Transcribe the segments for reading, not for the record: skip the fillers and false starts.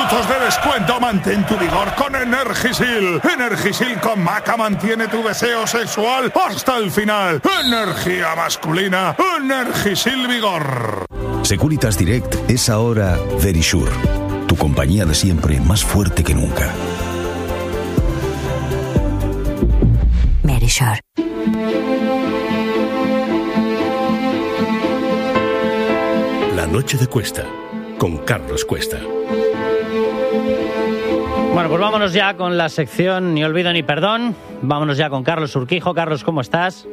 minutos de descuento. Mantén tu vigor con Energisil. Energisil con maca mantiene tu deseo sexual hasta el final. Energía masculina. Energisil Vigor. Securitas Direct es ahora Verisure, tu compañía de siempre más fuerte que nunca. Verisure. La noche de Cuesta, con Carlos Cuesta. Bueno, pues vámonos ya con la sección Ni olvido ni perdón. Vámonos ya con Carlos Urquijo. Carlos, ¿cómo estás?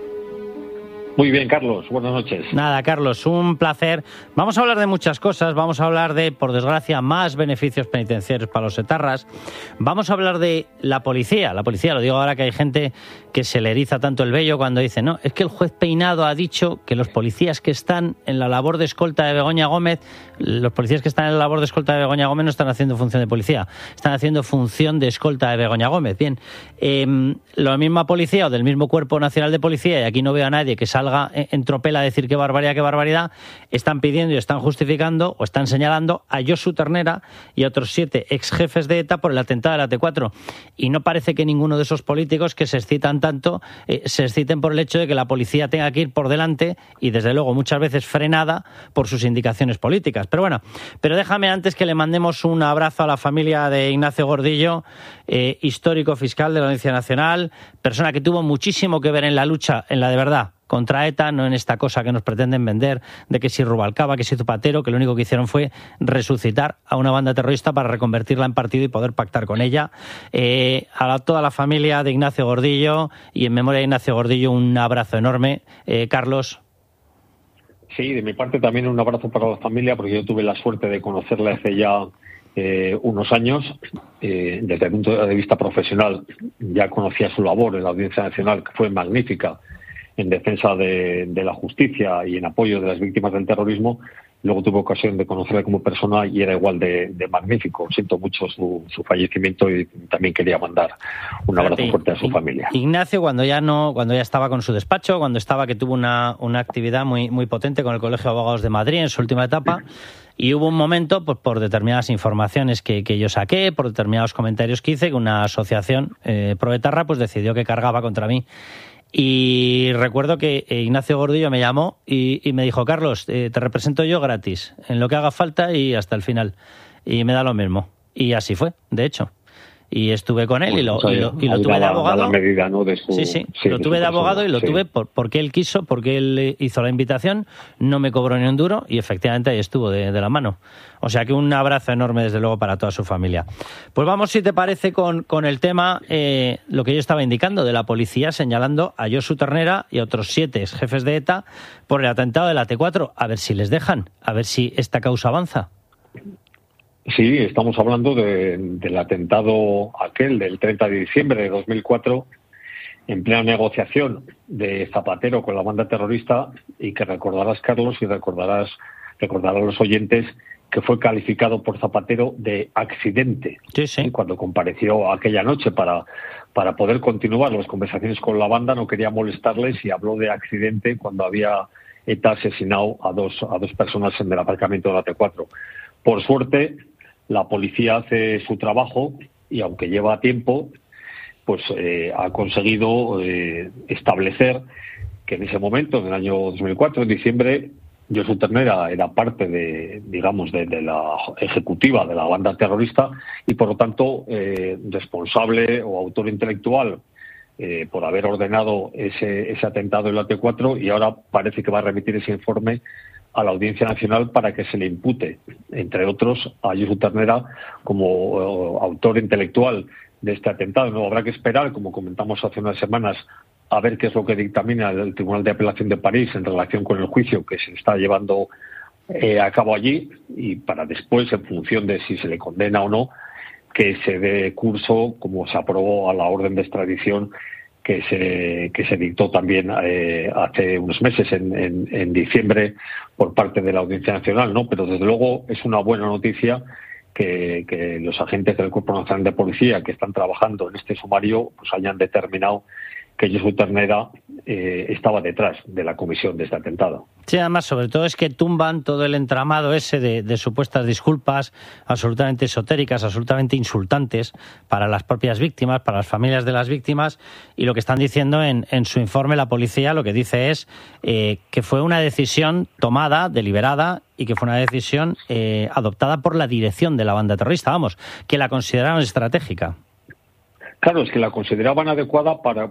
Muy bien, Carlos. Buenas noches. Nada, Carlos, un placer. Vamos a hablar de muchas cosas. Vamos a hablar de, por desgracia, más beneficios penitenciarios para los etarras. Vamos a hablar de la policía. La policía, lo digo ahora que hay gente que se le eriza tanto el vello cuando dice, no, es que el juez Peinado ha dicho que los policías que están en la labor de escolta de Begoña Gómez, los policías que están en la labor de escolta de Begoña Gómez no están haciendo función de policía, están haciendo función de escolta de Begoña Gómez. Bien, la misma policía o del mismo Cuerpo Nacional de Policía, y aquí no veo a nadie que salga en tropel a decir qué barbaridad, están pidiendo y están justificando o están señalando a Josu Ternera y a otros 7 ex jefes de ETA por el atentado de la T4. Y no parece que ninguno de esos políticos que se excitan tanto se exciten por el hecho de que la policía tenga que ir por delante y desde luego muchas veces frenada por sus indicaciones políticas. Pero bueno, déjame antes que le mandemos un abrazo a la familia de Ignacio Gordillo, histórico fiscal de la Audiencia Nacional, persona que tuvo muchísimo que ver en la lucha, en la de verdad, contra ETA, no en esta cosa que nos pretenden vender de que si Rubalcaba, que si Zapatero, que lo único que hicieron fue resucitar a una banda terrorista para reconvertirla en partido y poder pactar con ella. A toda la familia de Ignacio Gordillo y en memoria de Ignacio Gordillo un abrazo enorme. Carlos. Sí, de mi parte también un abrazo para la familia, porque yo tuve la suerte de conocerla hace ya unos años. Desde el punto de vista profesional ya conocía su labor en la Audiencia Nacional, que fue magnífica en defensa de la justicia y en apoyo de las víctimas del terrorismo. Luego tuve ocasión de conocerla como persona y era igual de magnífico. Siento mucho su fallecimiento y también quería mandar un abrazo fuerte a su familia. Ignacio, cuando ya estaba con su despacho, que tuvo una actividad muy, muy potente con el Colegio de Abogados de Madrid en su última etapa, y hubo un momento, pues por determinadas informaciones que yo saqué, por determinados comentarios que hice, que una asociación proetarra pues decidió que cargaba contra mí. Y recuerdo que Ignacio Gordillo me llamó y me dijo, Carlos, te represento yo gratis, en lo que haga falta y hasta el final. Y me da lo mismo. Y así fue, de hecho. Y estuve con él y lo tuve de abogado. Medida, ¿no? Lo tuve de abogado y lo tuve porque él quiso, porque él hizo la invitación, no me cobró ni un duro y efectivamente ahí estuvo de la mano. O sea que un abrazo enorme desde luego para toda su familia. Pues vamos, si te parece, con el tema, lo que yo estaba indicando, de la policía señalando a Josu Ternera y a otros 7 jefes de ETA por el atentado de la T4. A ver si les dejan, a ver si esta causa avanza. Sí, estamos hablando del atentado aquel del 30 de diciembre de 2004, en plena negociación de Zapatero con la banda terrorista, y que recordarás, Carlos, y recordarán los oyentes, que fue calificado por Zapatero de accidente. Sí. Cuando compareció aquella noche para poder continuar las conversaciones con la banda, no quería molestarles y habló de accidente cuando había ETA asesinado a dos personas en el aparcamiento de la T4. Por suerte, la policía hace su trabajo y, aunque lleva tiempo, pues ha conseguido establecer que en ese momento, en el año 2004, en diciembre, Josu Ternera era parte de la ejecutiva de la banda terrorista y, por lo tanto, responsable o autor intelectual por haber ordenado ese atentado en la T4, y ahora parece que va a remitir ese informe a la Audiencia Nacional para que se le impute, entre otros, a Josu Ternera como autor intelectual de este atentado. No habrá que esperar, como comentamos hace unas semanas, a ver qué es lo que dictamina el Tribunal de Apelación de París en relación con el juicio que se está llevando a cabo allí, y para después, en función de si se le condena o no, que se dé curso, como se aprobó, a la orden de extradición que se dictó también hace unos meses, en diciembre, por parte de la Audiencia Nacional, ¿no? Pero desde luego es una buena noticia que los agentes del Cuerpo Nacional de Policía que están trabajando en este sumario pues hayan determinado que Josu Ternera estaba detrás de la comisión de este atentado. Sí, además, sobre todo es que tumban todo el entramado ese de supuestas disculpas absolutamente esotéricas, absolutamente insultantes para las propias víctimas, para las familias de las víctimas, y lo que están diciendo en su informe la policía, lo que dice es que fue una decisión tomada, deliberada, y que fue una decisión adoptada por la dirección de la banda terrorista, vamos, que la consideraron estratégica. Claro, es que la consideraban adecuada para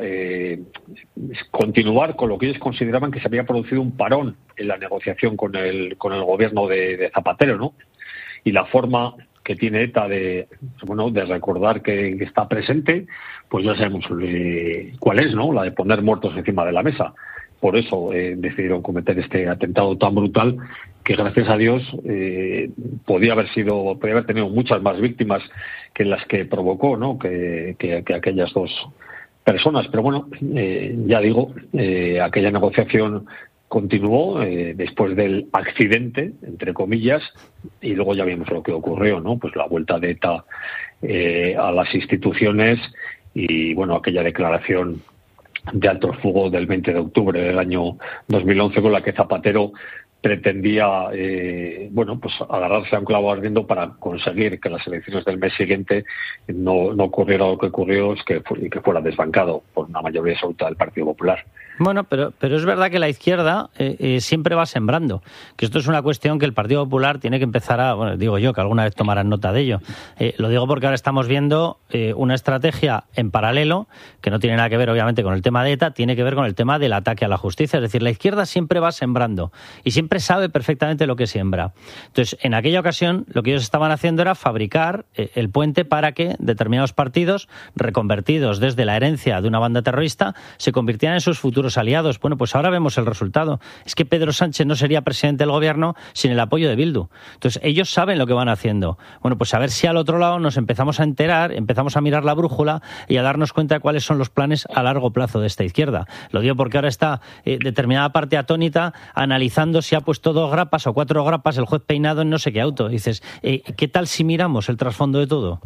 continuar con lo que ellos consideraban que se había producido un parón en la negociación con el gobierno de Zapatero, ¿no? Y la forma que tiene ETA de recordar que está presente, pues ya sabemos cuál es, ¿no? La de poner muertos encima de la mesa. Por eso decidieron cometer este atentado tan brutal que, gracias a Dios, podía haber tenido muchas más víctimas que las que provocó, ¿no? que aquellas dos personas. Pero bueno, ya digo, aquella negociación continuó después del accidente, entre comillas, y luego ya vimos lo que ocurrió, ¿no? Pues la vuelta de ETA a las instituciones y, bueno, aquella declaración de alto el fuego del 20 de octubre del año 2011 con la que Zapatero pretendía pues agarrarse a un clavo ardiendo para conseguir que las elecciones del mes siguiente no ocurriera lo que ocurrió, y que fuera desbancado por una mayoría absoluta del Partido Popular. Bueno, pero es verdad que la izquierda siempre va sembrando, que esto es una cuestión que el Partido Popular tiene que empezar digo yo, que alguna vez tomarán nota de ello. Lo digo porque ahora estamos viendo una estrategia en paralelo, que no tiene nada que ver obviamente con el tema de ETA, tiene que ver con el tema del ataque a la justicia. Es decir, la izquierda siempre va sembrando y siempre sabe perfectamente lo que siembra. Entonces, en aquella ocasión, lo que ellos estaban haciendo era fabricar el puente para que determinados partidos, reconvertidos desde la herencia de una banda terrorista, se convirtieran en sus futuros aliados. Bueno, pues ahora vemos el resultado. Es que Pedro Sánchez no sería presidente del gobierno sin el apoyo de Bildu. Entonces, ellos saben lo que van haciendo. Bueno, pues a ver si al otro lado nos empezamos a enterar, empezamos a mirar la brújula y a darnos cuenta de cuáles son los planes a largo plazo de esta izquierda. Lo digo porque ahora está determinada parte atónita analizando si ha puesto 2 grapas o 4 grapas el juez Peinado en no sé qué auto. Y dices, ¿qué tal si miramos el trasfondo de todo?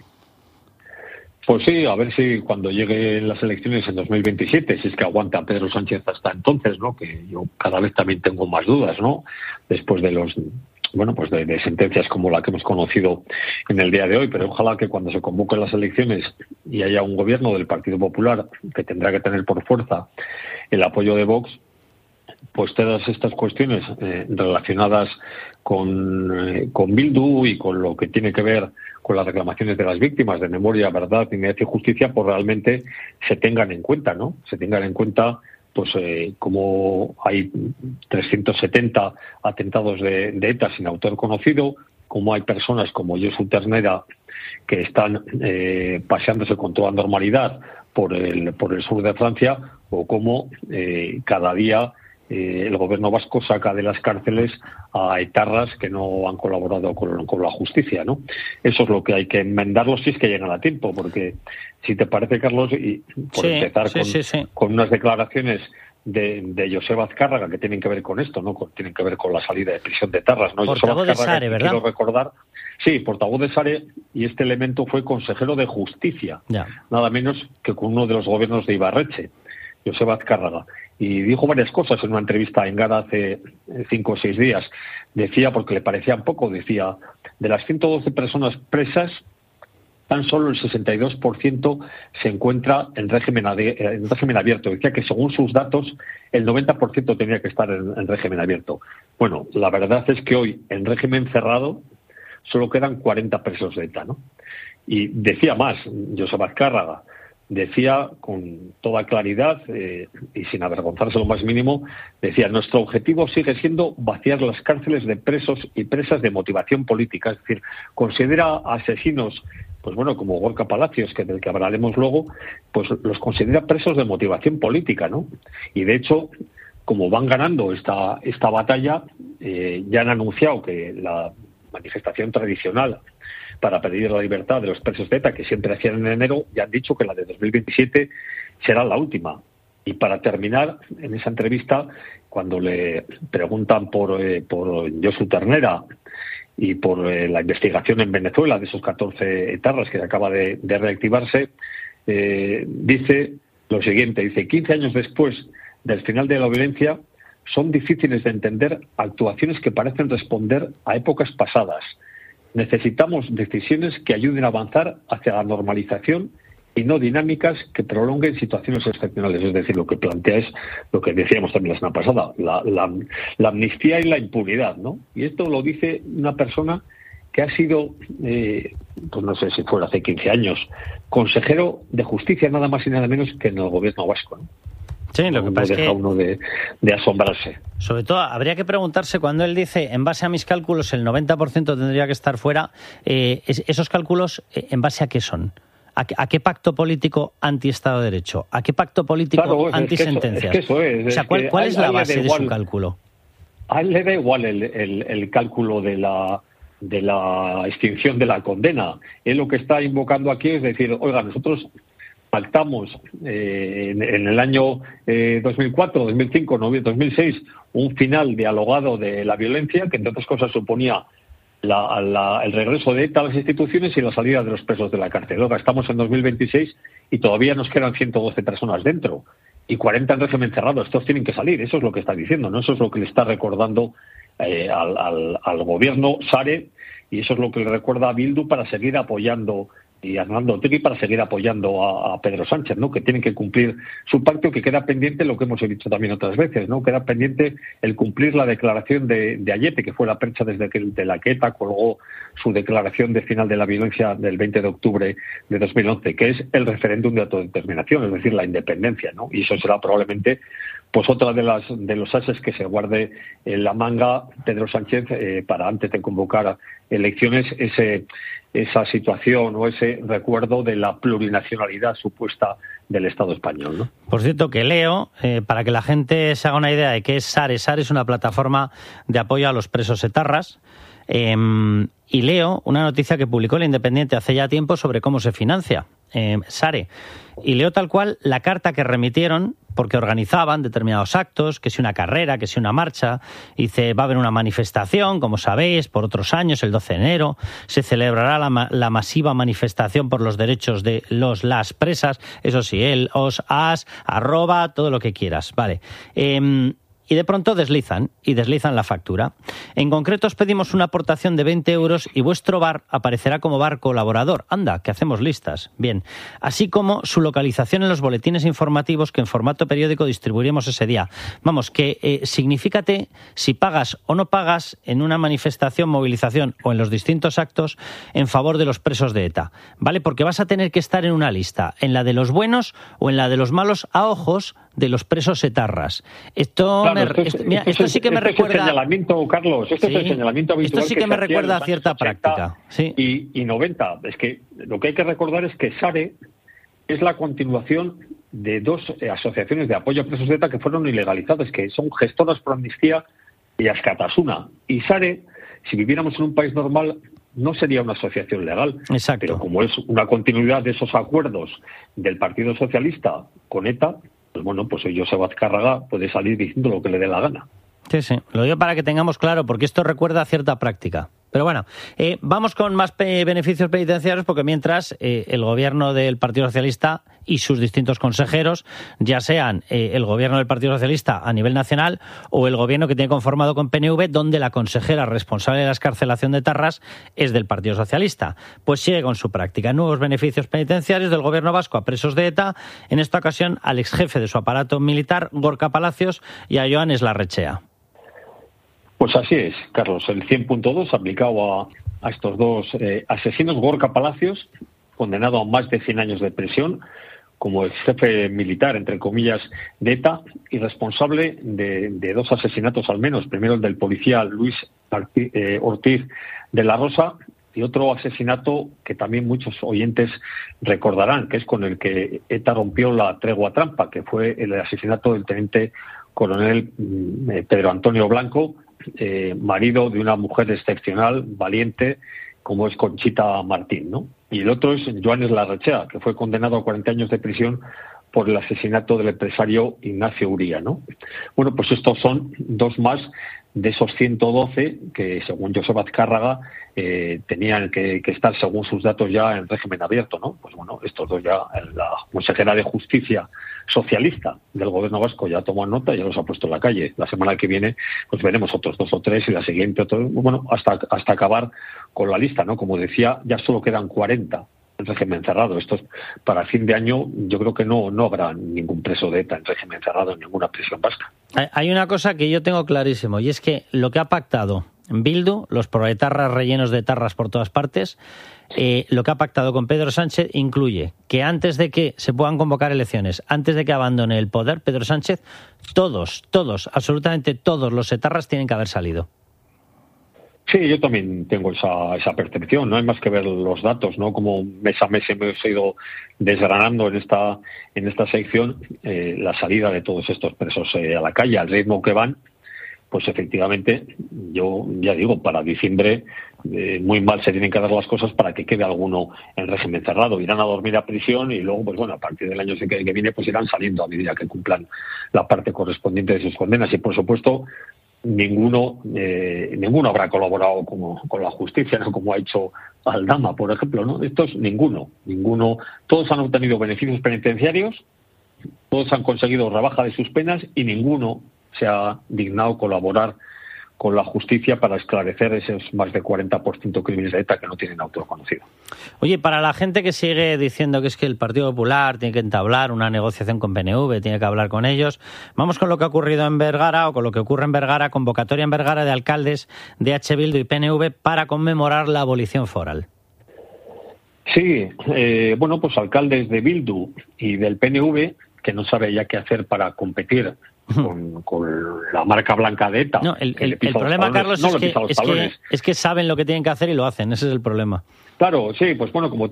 Pues sí, a ver si cuando lleguen las elecciones en 2027, si es que aguanta Pedro Sánchez hasta entonces, ¿no? Que yo cada vez también tengo más dudas, ¿no? Después de de sentencias como la que hemos conocido en el día de hoy, pero ojalá que cuando se convoquen las elecciones y haya un gobierno del Partido Popular que tendrá que tener por fuerza el apoyo de Vox, pues todas estas cuestiones relacionadas con Bildu y con lo que tiene que ver con las reclamaciones de las víctimas de memoria, verdad, dignidad y justicia, pues realmente se tengan en cuenta, ¿no? Se tengan en cuenta, pues, como hay 370 atentados de ETA sin autor conocido, como hay personas como Josu Ternera que están paseándose con toda normalidad por el sur de Francia, o como cada día el gobierno vasco saca de las cárceles a etarras que no han colaborado con la justicia, ¿no? Eso es lo que hay que enmendarlo si es que llegan a tiempo, porque si te parece, Carlos, y por empezar con unas declaraciones de Joseba Azcárraga que tienen que ver con esto, ¿no? Tienen que ver con la salida de prisión de etarras, ¿no? Portavoz de SARE, ¿verdad? Quiero recordar, sí, portavoz de SARE, y este elemento fue consejero de Justicia, nada menos que con uno de los gobiernos de Ibarretxe, Joseba Azcárraga. Y dijo varias cosas en una entrevista en Gara hace 5 o 6 días. Decía, porque le parecían poco, decía, de las 112 personas presas, tan solo el 62% se encuentra en régimen abierto. Decía que según sus datos, el 90% tenía que estar en régimen abierto. Bueno, la verdad es que hoy, en régimen cerrado, solo quedan 40 presos de ETA, ¿no? Y decía más, Joseba Azcárraga, decía con toda claridad y sin avergonzarse lo más mínimo, decía, nuestro objetivo sigue siendo vaciar las cárceles de presos y presas de motivación política. Es decir, considera asesinos, pues bueno, como Gorka Palacios, del que hablaremos luego, pues los considera presos de motivación política, ¿no? Y de hecho, como van ganando esta batalla, ya han anunciado que la manifestación tradicional para pedir la libertad de los presos de ETA, que siempre hacían en enero, ya han dicho que la de 2027 será la última. Y para terminar, en esa entrevista, cuando le preguntan por Josu Ternera y por la investigación en Venezuela de esos 14 etarras que acaba de reactivarse, dice lo siguiente, dice: 15 años después del final de la violencia, son difíciles de entender actuaciones que parecen responder a épocas pasadas. Necesitamos decisiones que ayuden a avanzar hacia la normalización y no dinámicas que prolonguen situaciones excepcionales. Es decir, lo que plantea es lo que decíamos también la semana pasada, la amnistía y la impunidad, ¿no? Y esto lo dice una persona que ha sido, pues no sé si fuera hace 15 años, consejero de Justicia, nada más y nada menos que en el gobierno vasco, ¿no? Sí, lo que pasa es que uno de asombrarse. Sobre todo, habría que preguntarse cuando él dice, en base a mis cálculos, el 90% tendría que estar fuera, esos cálculos, ¿en base a qué son? ¿A qué pacto político anti-Estado de Derecho? ¿A qué pacto político anti-sentencias? O sea, ¿cuál es la base de su cálculo? A él le da igual el cálculo de la extinción de la condena. Él lo que está invocando aquí es decir, oiga, nosotros pactamos en el año 2004, 2005, 2006 un final dialogado de la violencia, que entre otras cosas suponía el regreso de ETA a las instituciones y la salida de los presos de la cárcel. Oiga, estamos en 2026 y todavía nos quedan 112 personas dentro y 40 en régimen cerrado. Estos tienen que salir. Eso es lo que está diciendo, ¿no? Eso es lo que le está recordando al gobierno Sare, y eso es lo que le recuerda a Bildu para seguir apoyando, y a Arnaldo Otegi para seguir apoyando a Pedro Sánchez, ¿no? Que tienen que cumplir su pacto, que queda pendiente lo que hemos dicho también otras veces, ¿no? Queda pendiente el cumplir la declaración de Ayete, que fue la percha de la que ETA colgó su declaración de final de la violencia del 20 de octubre de 2011, que es el referéndum de autodeterminación, es decir, la independencia, ¿no? Y eso será probablemente pues otra de los ases que se guarde en la manga Pedro Sánchez para, antes de convocar elecciones, esa situación o ese recuerdo de la plurinacionalidad supuesta del Estado español, ¿no? Por cierto, que leo, para que la gente se haga una idea de qué es Sare. Sare es una plataforma de apoyo a los presos etarras. Y leo una noticia que publicó El Independiente hace ya tiempo sobre cómo se financia Sare. Y leo tal cual la carta que remitieron, porque organizaban determinados actos, que si una carrera, que si una marcha. Dice, va a haber una manifestación, como sabéis, por otros años, el 12 de enero, se celebrará la masiva manifestación por los derechos de las presas, eso sí, todo lo que quieras, vale. Y de pronto deslizan la factura. En concreto os pedimos una aportación de 20 euros y vuestro bar aparecerá como bar colaborador. Anda, que hacemos listas. Bien. Así como su localización en los boletines informativos que en formato periódico distribuiremos ese día. Vamos, que signifícate si pagas o no pagas en una manifestación, movilización o en los distintos actos en favor de los presos de ETA. ¿Vale? Porque vas a tener que estar en una lista, en la de los buenos o en la de los malos a ojos de los presos etarras. Esto sí que me recuerda... Es el señalamiento, Carlos, es el señalamiento habitual. Esto sí que me recuerda a cierta práctica. Sí. Y 90. Es que lo que hay que recordar es que Sare es la continuación de dos asociaciones de apoyo a presos de ETA que fueron ilegalizadas, que son Gestoras por Amnistía y Askatasuna. Y Sare, si viviéramos en un país normal, no sería una asociación legal. Exacto. Pero como es una continuidad de esos acuerdos del Partido Socialista con ETA, pues bueno, pues Joseba Azcárraga puede salir diciendo lo que le dé la gana. Sí. Lo digo para que tengamos claro, porque esto recuerda a cierta práctica. Pero bueno, vamos con más beneficios penitenciarios, porque mientras el gobierno del Partido Socialista y sus distintos consejeros, ya sean el gobierno del Partido Socialista a nivel nacional o el gobierno que tiene conformado con PNV, donde la consejera responsable de la excarcelación de etarras es del Partido Socialista, pues sigue con su práctica. Nuevos beneficios penitenciarios del gobierno vasco a presos de ETA, en esta ocasión al exjefe de su aparato militar, Gorka Palacios, y a Joanes Larrechea. Pues así es, Carlos, el 100.2 aplicado a estos dos asesinos. Gorka Palacios, condenado a más de 100 años de prisión como ex jefe militar, entre comillas, de ETA, y responsable de dos asesinatos al menos. Primero el del policía Luis Ortiz de la Rosa, y otro asesinato que también muchos oyentes recordarán, que es con el que ETA rompió la tregua trampa, que fue el asesinato del teniente coronel Pedro Antonio Blanco, marido de una mujer excepcional, valiente, como es Conchita Martín, ¿no? Y el otro es Joanes Larrechea, que fue condenado a 40 años de prisión por el asesinato del empresario Ignacio Uría, ¿no? Bueno, pues estos son dos más de esos 112 que, según Josep Azcárraga, tenían que estar, según sus datos, ya en régimen abierto, ¿no? Pues bueno, estos dos ya, la consejera de Justicia socialista del Gobierno vasco ya tomó nota y ya los ha puesto en la calle. La semana que viene pues veremos otros 2 o 3 y la siguiente otros, bueno, hasta acabar con la lista, ¿no? Como decía, ya solo quedan 40 en régimen cerrado. Esto es, para fin de año yo creo que no habrá ningún preso de ETA en régimen cerrado en ninguna prisión vasca. Hay una cosa que yo tengo clarísimo, y es que lo que ha pactado Bildu, los proetarras rellenos de tarras por todas partes, lo que ha pactado con Pedro Sánchez incluye que antes de que se puedan convocar elecciones, antes de que abandone el poder Pedro Sánchez, todos, absolutamente todos los etarras tienen que haber salido. Sí, yo también tengo esa percepción. No hay más que ver los datos, ¿no? Como mes a mes hemos ido desgranando en esta sección la salida de todos estos presos a la calle, al ritmo que van. Pues efectivamente, yo ya digo, para diciembre muy mal se tienen que dar las cosas para que quede alguno en régimen cerrado. Irán a dormir a prisión y luego, pues bueno, a partir del año que viene, pues irán saliendo a medida que cumplan la parte correspondiente de sus condenas. Y por supuesto, ninguno habrá colaborado con la justicia, ¿no? Como ha hecho Aldama, por ejemplo, ¿no? Estos ninguno. Todos han obtenido beneficios penitenciarios, todos han conseguido rebaja de sus penas y ninguno se ha dignado colaborar con la justicia para esclarecer esos más de 40% crímenes de ETA que no tienen autor conocido. Oye, para la gente que sigue diciendo que es que el Partido Popular tiene que entablar una negociación con PNV, tiene que hablar con ellos, vamos con lo que ha ocurrido en Vergara, o con lo que ocurre en Vergara, convocatoria en Vergara de alcaldes de H. Bildu y PNV para conmemorar la abolición foral. Sí, bueno, pues alcaldes de Bildu y del PNV, que no sabe ya qué hacer para competir con la marca blanca de ETA. No, el problema, Carlos, es que saben lo que tienen que hacer y lo hacen. Ese es el problema. Claro, sí, pues bueno, como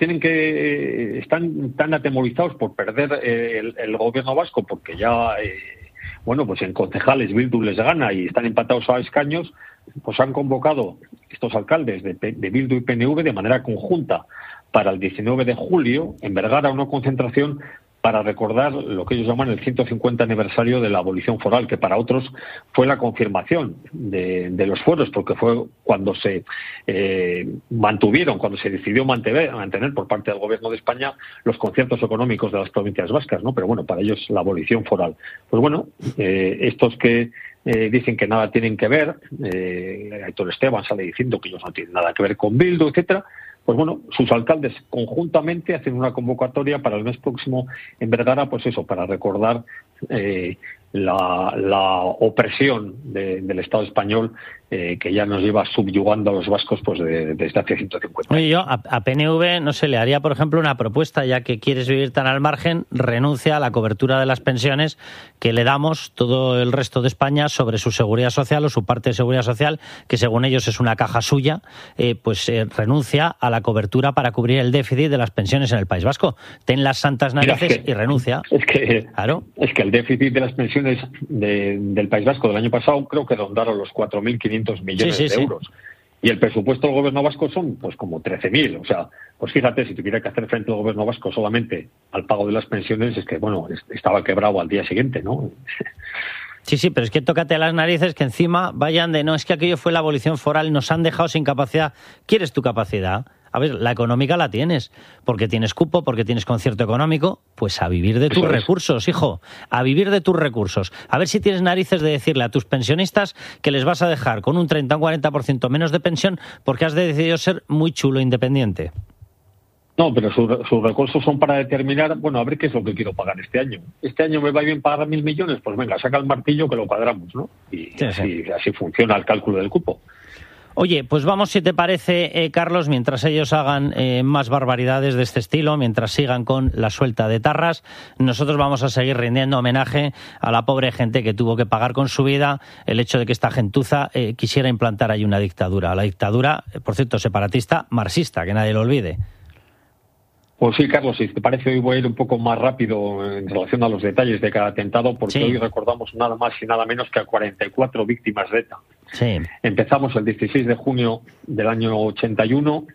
están tan atemorizados por perder el gobierno vasco, porque ya, bueno, pues en concejales Bildu les gana y están empatados a escaños, pues han convocado estos alcaldes de Bildu y PNV de manera conjunta para el 19 de julio en Vergara una concentración para recordar lo que ellos llaman el 150 aniversario de la abolición foral, que para otros fue la confirmación de los fueros, porque fue cuando se cuando se decidió mantener por parte del Gobierno de España los conciertos económicos de las provincias vascas, ¿no? Pero bueno, para ellos la abolición foral. Pues bueno, estos que dicen que nada tienen que ver, Aitor Esteban sale diciendo que ellos no tienen nada que ver con Bildu, etcétera. Pues bueno, sus alcaldes conjuntamente hacen una convocatoria para el mes próximo en Vergara, pues eso, para recordar la opresión del Estado español que ya nos lleva subyugando a los vascos pues desde hace 150 años. Oye, yo a PNV, no sé, le haría, por ejemplo, una propuesta, ya que quieres vivir tan al margen, renuncia a la cobertura de las pensiones que le damos todo el resto de España sobre su seguridad social o su parte de seguridad social, que según ellos es una caja suya, renuncia a la cobertura para cubrir el déficit de las pensiones en el País Vasco. Ten las santas narices y renuncia. Claro. Es que el déficit de las pensiones del País Vasco del año pasado creo que rondaron los 4.500 millones de euros. Y el presupuesto del Gobierno vasco son pues como 13.000. O sea, pues fíjate, si tuviera que hacer frente al Gobierno vasco solamente al pago de las pensiones, es que, bueno, estaba quebrado al día siguiente, ¿no? Sí, pero es que tócate las narices que encima vayan de no, es que aquello fue la abolición foral, nos han dejado sin capacidad. ¿Quieres tu capacidad? A ver, la económica la tienes, porque tienes cupo, porque tienes concierto económico, pues a vivir de tus recursos, hijo, a vivir de tus recursos. A ver si tienes narices de decirle a tus pensionistas que les vas a dejar con un 30 o un 40% menos de pensión porque has decidido ser muy chulo independiente. No, pero sus recursos son para determinar, bueno, a ver qué es lo que quiero pagar este año. Este año me va bien pagar 1.000 millones, pues venga, saca el martillo que lo cuadramos, ¿no? Y así funciona el cálculo del cupo. Oye, pues vamos, si te parece, Carlos, mientras ellos hagan más barbaridades de este estilo, mientras sigan con la suelta de tarras, nosotros vamos a seguir rindiendo homenaje a la pobre gente que tuvo que pagar con su vida el hecho de que esta gentuza quisiera implantar ahí una dictadura. La dictadura, por cierto, separatista, marxista, que nadie lo olvide. Pues sí, Carlos, si te parece, hoy voy a ir un poco más rápido en relación a los detalles de cada atentado, porque hoy recordamos nada más y nada menos que a 44 víctimas de ETA. Sí. Empezamos el 16 de junio del año 81.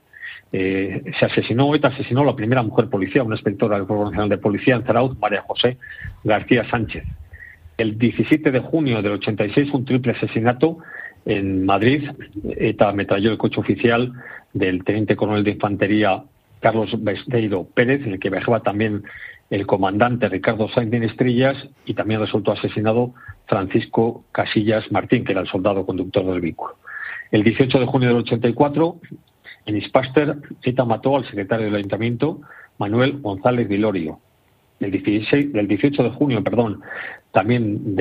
ETA asesinó a la primera mujer policía, una inspectora del Cuerpo Nacional de Policía en Zarauz, María José García Sánchez. El 17 de junio del 86, un triple asesinato en Madrid, ETA ametralló el coche oficial del teniente coronel de infantería Carlos Besteiro Pérez, en el que viajaba también el comandante Ricardo Sainz de Inestrillas, y también resultó asesinado Francisco Casillas Martín, que era el soldado conductor del vehículo. El 18 de junio del 84, en Ispaster, ETA mató al secretario del Ayuntamiento, Manuel González Vilorio. Del 18 de junio, también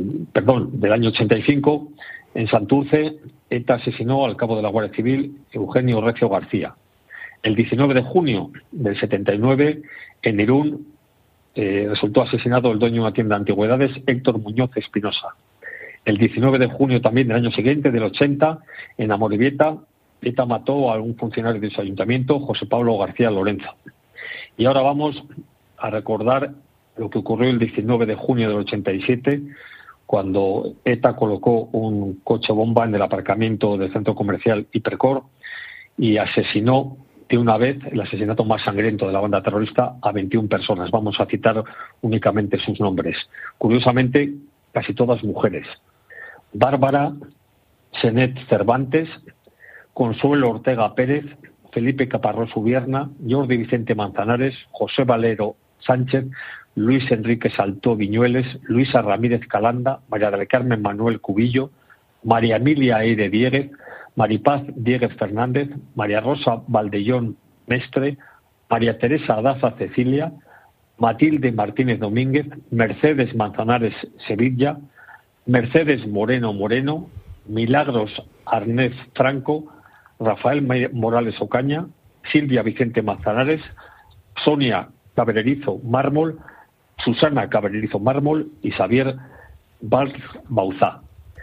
del año 85, en Santurce, ETA asesinó al cabo de la Guardia Civil, Eugenio Recio García. El 19 de junio del 79, en Irún, resultó asesinado el dueño de una tienda de antigüedades, Héctor Muñoz Espinosa. El 19 de junio también del año siguiente, del 80, en Amorebieta, ETA mató a un funcionario de su ayuntamiento, José Pablo García Lorenzo. Y ahora vamos a recordar lo que ocurrió el 19 de junio del 87, cuando ETA colocó un coche bomba en el aparcamiento del centro comercial Hipercor y asesinó de una vez, el asesinato más sangriento de la banda terrorista, a 21 personas. Vamos a citar únicamente sus nombres. Curiosamente, casi todas mujeres. Bárbara Senet Cervantes, Consuelo Ortega Pérez, Felipe Caparrós Ubierna, Jordi Vicente Manzanares, José Valero Sánchez, Luis Enrique Saltó Viñueles, Luisa Ramírez Calanda, María del Carmen Manuel Cubillo, María Emilia Eire Dieguez, Maripaz Dieguez Fernández, María Rosa Valdellón Mestre, María Teresa Daza Cecilia, Matilde Martínez Domínguez, Mercedes Manzanares Sevilla, Mercedes Moreno Moreno, Milagros Arnés Franco, Rafael Morales Ocaña, Silvia Vicente Manzanares, Sonia Cabrerizo Mármol, Susana Cabrerizo Mármol y Xavier Valls Bauzá.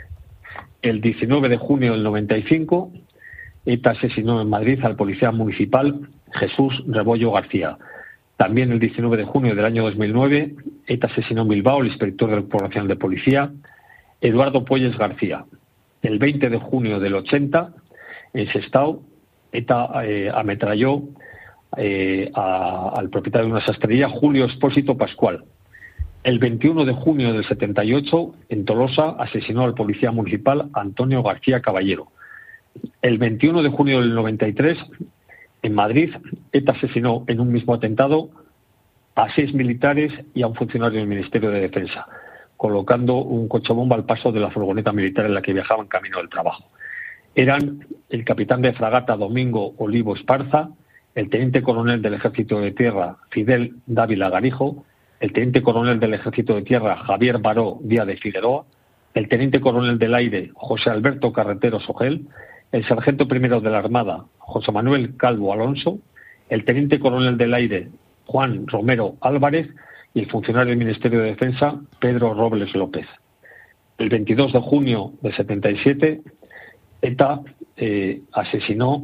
El 19 de junio del 95, ETA asesinó en Madrid al policía municipal Jesús Rebollo García. También el 19 de junio del año 2009, ETA asesinó en Bilbao al inspector del Cuerpo Nacional de Policía, Eduardo Puelles García. El 20 de junio del 80, en Sestao, ETA ametralló al propietario de una sastrería, Julio Expósito Pascual. El 21 de junio del 78, en Tolosa, asesinó al policía municipal Antonio García Caballero. El 21 de junio del 93, en Madrid, ETA asesinó en un mismo atentado a 6 militares y a un funcionario del Ministerio de Defensa, colocando un coche bomba al paso de la furgoneta militar en la que viajaban camino del trabajo. Eran el capitán de fragata Domingo Olivo Esparza, el teniente coronel del Ejército de Tierra Fidel Dávila Garijo, el teniente coronel del Ejército de Tierra Javier Baró Díaz de Figueroa, el teniente coronel del Aire José Alberto Carretero Sogel, el sargento primero de la Armada José Manuel Calvo Alonso, el teniente coronel del Aire Juan Romero Álvarez y el funcionario del Ministerio de Defensa Pedro Robles López. El 22 de junio del 77, ETA asesinó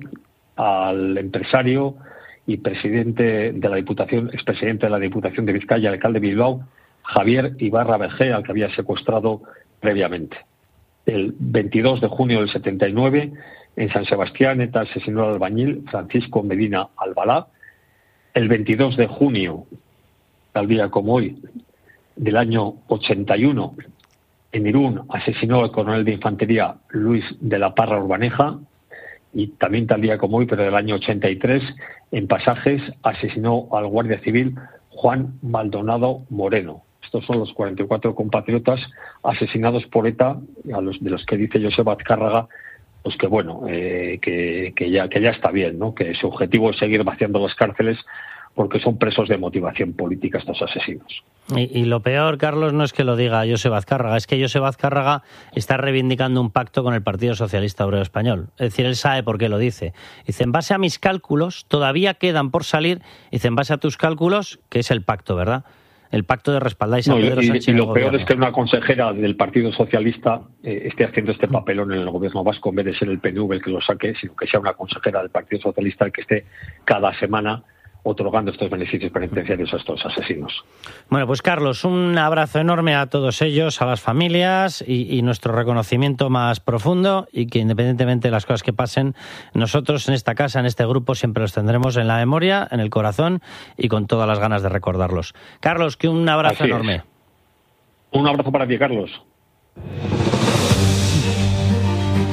al empresario y presidente de la Diputación, expresidente de la Diputación de Vizcaya, alcalde de Bilbao, Javier Ibarra Vergé, al que había secuestrado previamente. El 22 de junio del 79, en San Sebastián, ETA asesinó al albañil Francisco Medina Albalá. El 22 de junio, tal día como hoy, del año 81, en Irún asesinó al coronel de infantería Luis de la Parra Urbaneja. Y también tal día como hoy, pero del año 83, en Pasajes asesinó al guardia civil Juan Maldonado Moreno. Estos son los 44 compatriotas asesinados por ETA, de los que dice Joseba Azcárraga, pues que bueno, que ya está bien, ¿no? Que su objetivo es seguir vaciando las cárceles porque son presos de motivación política estos asesinos. Y lo peor, Carlos, no es que lo diga Joseba Azcárraga, es que Joseba Azcárraga está reivindicando un pacto con el Partido Socialista Obrero Español. Es decir, él sabe por qué lo dice. Dice, en base a mis cálculos, todavía quedan por salir, dice, en base a tus cálculos, que es el pacto, ¿verdad? El pacto de respaldáis a Pedro Sánchez. Y lo peor es que una consejera del Partido Socialista esté haciendo este papelón en el gobierno vasco, en vez de ser el PNV el que lo saque, sino que sea una consejera del Partido Socialista el que esté cada semana otorgando estos beneficios penitenciarios a estos asesinos. Bueno, pues Carlos, un abrazo enorme a todos ellos, a las familias y nuestro reconocimiento más profundo, y que independientemente de las cosas que pasen, nosotros en esta casa, en este grupo, siempre los tendremos en la memoria, en el corazón y con todas las ganas de recordarlos. Carlos, que un abrazo enorme. Un abrazo para ti, Carlos.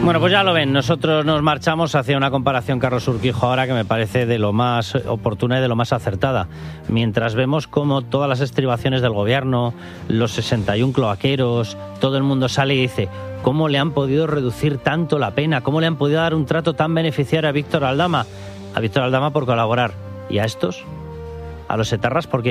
Bueno, pues ya lo ven, nosotros nos marchamos hacia una comparación, Carlos Urquijo, ahora que me parece de lo más oportuna y de lo más acertada. Mientras vemos cómo todas las estribaciones del gobierno, los 61 cloaqueros, todo el mundo sale y dice cómo le han podido reducir tanto la pena, cómo le han podido dar un trato tan beneficiario a Víctor Aldama por colaborar. ¿Y a estos? ¿A los etarras por qué?